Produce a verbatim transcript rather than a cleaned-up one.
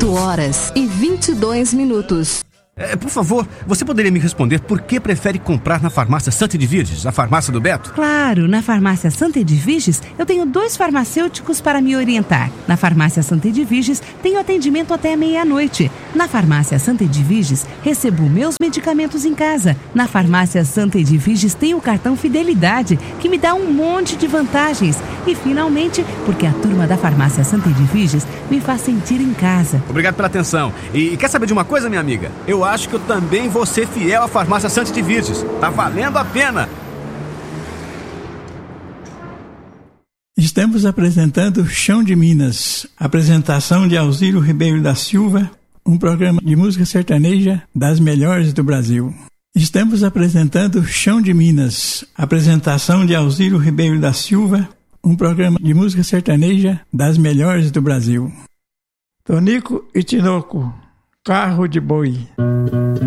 oito horas e vinte e dois minutos. É, por favor, você poderia me responder por que prefere comprar na farmácia Santa Edviges, a farmácia do Beto? Claro, na farmácia Santa Edviges eu tenho dois farmacêuticos para me orientar. Na farmácia Santa Edviges tenho atendimento até meia-noite. Na farmácia Santa Edviges recebo meus medicamentos em casa. Na farmácia Santa Edviges tenho o cartão Fidelidade, que me dá um monte de vantagens. E finalmente, porque a turma da farmácia Santa Edviges me faz sentir em casa. Obrigado pela atenção. E quer saber de uma coisa, minha amiga? Eu acho que eu também vou ser fiel à farmácia Santa Edviges. Tá valendo a pena! Estamos apresentando Chão de Minas, apresentação de Alziro Ribeiro da Silva, um programa de música sertaneja das melhores do Brasil. Estamos apresentando Chão de Minas, apresentação de Alziro Ribeiro da Silva, um programa de música sertaneja das melhores do Brasil. Tonico e Tinoco, Carro de Boi.